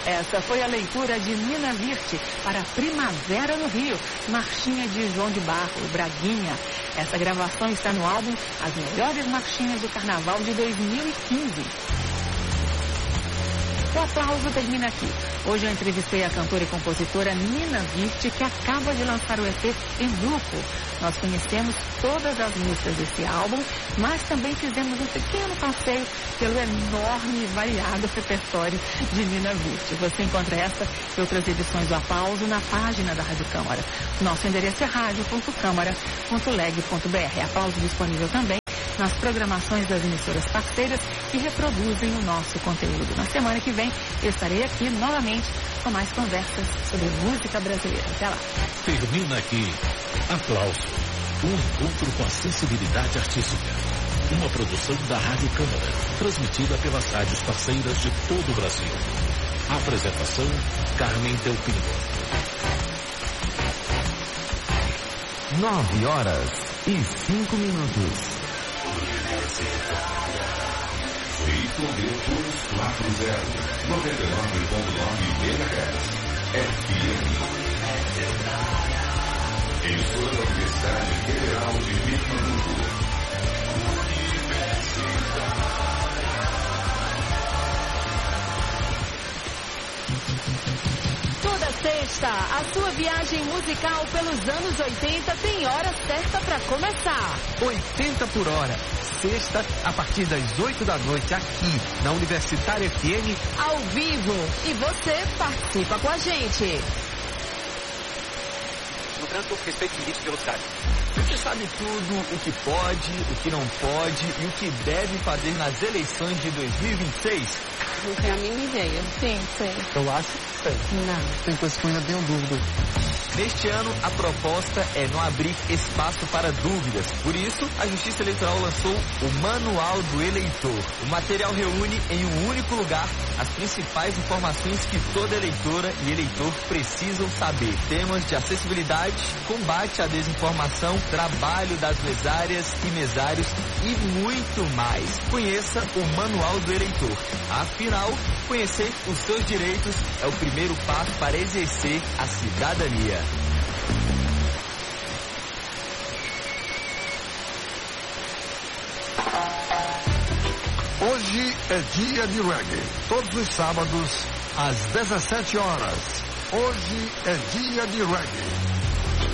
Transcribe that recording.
Essa foi a leitura de Nina Virte para Primavera no Rio, marchinha de João de Barro, Braguinha. Essa gravação está no álbum As Melhores Marchinhas do Carnaval de 2015. O aplauso termina aqui. Hoje eu entrevistei a cantora e compositora Nina Virte, que acaba de lançar o EP Em Grupo. Nós conhecemos todas as músicas desse álbum, mas também fizemos um pequeno passeio pelo enorme e variado repertório de Nina Virte. Você encontra essa e outras edições do Aplauso na página da Rádio Câmara. Nosso endereço é radio.câmara.leg.br. Aplauso disponível também nas programações das emissoras parceiras que reproduzem o nosso conteúdo. Na semana que vem, eu estarei aqui novamente com mais conversas sobre música brasileira. Até lá. Termina aqui Aplauso, um encontro com a sensibilidade artística. Uma produção da Rádio Câmara, transmitida pelas rádios parceiras de todo o Brasil. Apresentação, Carmen Delpino. 9h05. Fitonetos 40, 99.9 MHz, FM. Emissora da Universidade Federal de Pernambuco. Toda sexta, a sua viagem musical pelos anos 80 tem hora certa para começar. 80 por hora. Sexta, a partir das 8 da noite, aqui na Universitária FM. Ao vivo. E você participa com a gente. No trânsito, respeito os limites de velocidade. Você sabe tudo o que pode, o que não pode e o que deve fazer nas eleições de 2026? Não tenho a mínima ideia. Sim, sei. Eu acho que sei. Não. Tem coisas que eu ainda tenho dúvida. Neste ano, a proposta é não abrir espaço para dúvidas. Por isso, a Justiça Eleitoral lançou o Manual do Eleitor. O material reúne em um único lugar as principais informações que toda eleitora e eleitor precisam saber. Temas de acessibilidade, combate à desinformação, trabalho das mesárias e mesários e muito mais. Conheça o Manual do Eleitor. Afinal, conhecer os seus direitos é o primeiro passo para exercer a cidadania. Hoje é dia de reggae. Todos os sábados, às 17 horas. Hoje é dia de reggae.